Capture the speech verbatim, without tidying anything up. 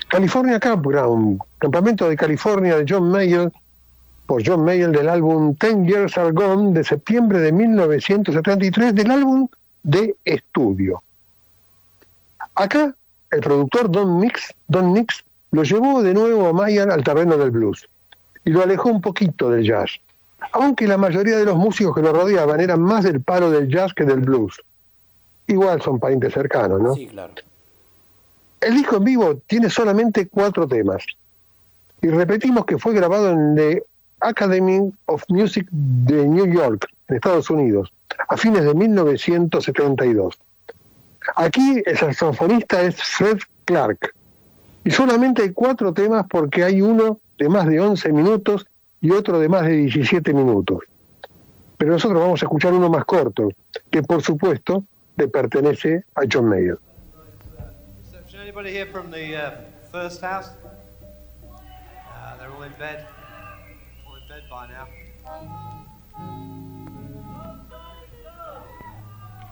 California Campground, Campamento de California de John Mayer, por John Mayer, del álbum Ten Years Are Gone de septiembre de mil novecientos setenta y tres, del álbum de estudio. Acá el productor Don Nix, Don Nix lo llevó de nuevo a Mayer al terreno del blues y lo alejó un poquito del jazz, aunque la mayoría de los músicos que lo rodeaban eran más del palo del jazz que del blues. Igual son parientes cercanos, ¿no? Sí, claro. El disco en vivo tiene solamente cuatro temas. Y repetimos que fue grabado en la Academy of Music de New York, en Estados Unidos, a fines de mil novecientos setenta y dos. Aquí el saxofonista es Fred Clark. Y solamente hay cuatro temas porque hay uno de más de once minutos y otro de más de diecisiete minutos. Pero nosotros vamos a escuchar uno más corto, que por supuesto le pertenece a John Mayer. Anybody here from the uh, first house? Uh, they're all in bed. All in bed by now.